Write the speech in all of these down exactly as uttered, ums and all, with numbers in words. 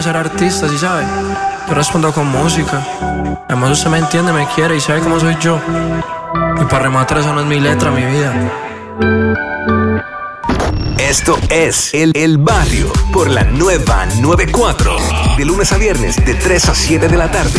de ser artista, ¿sí sabes? Yo respondo con música. Además usted me entiende, me quiere y sabe cómo soy yo. Y para rematar, eso no es mi letra, mi vida. Esto es El, El Barrio por la nueva noventa y cuatro. De lunes a viernes, de tres a siete de la tarde.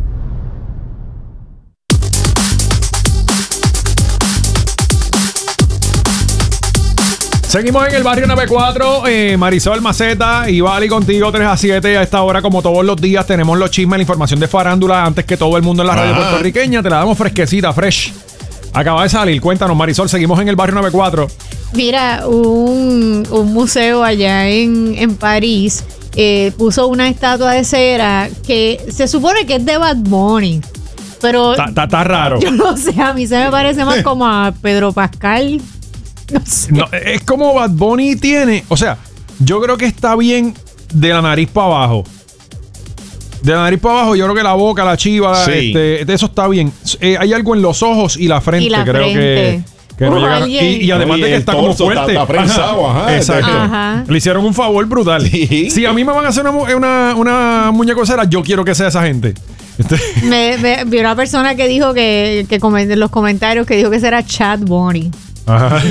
Seguimos en El Barrio noventa y cuatro, eh, Marisol Maceta y Vali contigo tres a siete. A esta hora, como todos los días, tenemos los chismes, la información de farándula antes que todo el mundo en la radio Ajá. puertorriqueña. Te la damos fresquecita, fresh. Acaba de salir. Cuéntanos, Marisol, seguimos en El Barrio noventa y cuatro. Mira, un, un museo allá en, en París eh, puso una estatua de cera que se supone que es de Bad Bunny. Pero Está raro. yo no sé, a mí se me parece más como a Pedro Pascal. No sé. No, es como Bad Bunny tiene. O sea, yo creo que está bien de la nariz para abajo. De la nariz para abajo, yo creo que la boca, la chiva, Sí. este, de eso está bien. Eh, hay algo en los ojos y la frente, Y la creo frente. que. que no Uh, llega- alguien- y, y además Oye, de que el está como torso está- fuerte. está prensado, ajá. Exacto. Ajá. Le hicieron un favor brutal. Sí. Si a mí me van a hacer una, mu- una, una muñeca de cera, yo quiero que sea esa gente. Este, Me, me- vi una persona que dijo que, que comen- en los comentarios que dijo que será Chad Bunny. Ajá.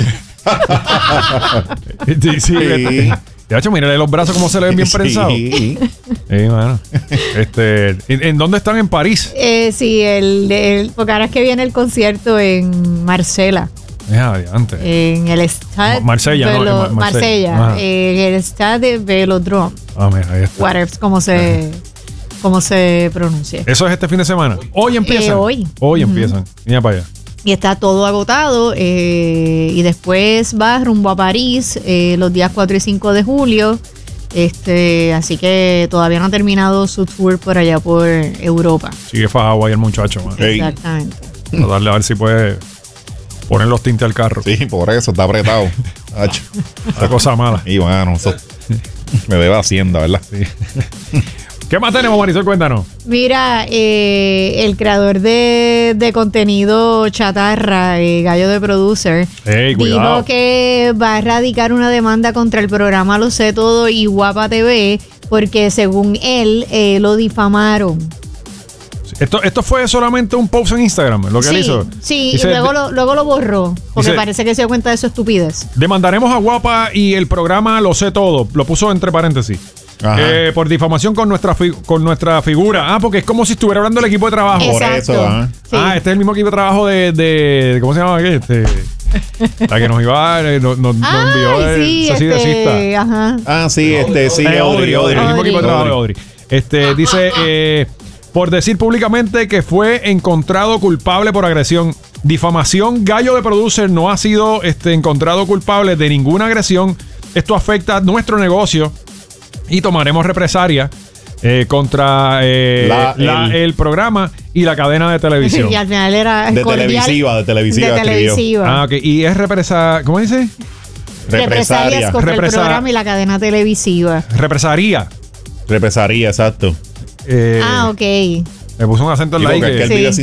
sí, sí. este, de hecho, mírale los brazos como se le ven bien Sí. prensados. Sí, bueno. Este, ¿en, en dónde están? En París. Eh, sí, el, el- porque ahora es que viene el concierto en Marsella. Es adiante. En el Stade Marsella, ¿no? Velo- En Mar- Marsella. Marsella, Ajá. en el Stade de Velodrome. Ah, mira, ahí está. Whatever, como se, como se pronuncia. Eso es este fin de semana. Hoy empiezan. Eh, hoy. Hoy Ujú. empiezan. Mira para allá. Y está todo agotado. eh, y después va rumbo a París eh, los días cuatro y cinco de julio. Este, así que todavía no ha terminado su tour por allá por Europa. Sigue fajado ahí el muchacho, man. Ey. Exactamente. A darle a ver si puede poner los tintes al carro. Sí, por eso está apretado. Hacho. Esa cosa mala. Y bueno, eso me debe Hacienda, ¿verdad? ¿Qué más tenemos, Marisol? Cuéntanos. Mira, eh, el creador de, de contenido chatarra, eh, Gallo de Producer, Ey, cuidado. dijo que va a erradicar una demanda contra el programa Lo Sé Todo y Guapa T V porque según él eh, lo difamaron. Esto, esto fue solamente un post en Instagram, lo que sí, él hizo. sí, Dice, y luego lo, luego lo borró porque dice- parece que se dio cuenta de su estupidez. Demandaremos a Guapa y el programa Lo Sé Todo. Lo puso entre paréntesis. Ajá. Eh, por difamación con nuestra, fi- con nuestra figura. Ah, porque es como si estuviera hablando del equipo de trabajo. Por eso, ajá. Sí. Ah, este es el mismo equipo de trabajo de. de ¿Cómo se llama aquí? Este, la que nos iba a. Nos, nos, nos Ay, envió el sí, Ceci de este, Cista. ajá. Ah, sí, este, sí, Eh, Audrey, Audrey, Audrey, el mismo Audrey. equipo de trabajo de Audrey. Este, dice, eh, por decir públicamente que fue encontrado culpable por agresión. Difamación, Gallo de Producer no ha sido este, encontrado culpable de ninguna agresión. Esto afecta nuestro negocio y tomaremos represalia eh, contra eh, La- la- el- el programa y la cadena de televisión. Y al final era De cordial. televisiva, de televisiva De escribió. televisiva. Ah, ok. Y es represa... ¿Cómo dice? Represalias contra Represa- el programa y la cadena televisiva. Represaría. Represaría, exacto. Eh, Ah, ok. Le puso un acento en Sí, la I porque que- aquel Sí. video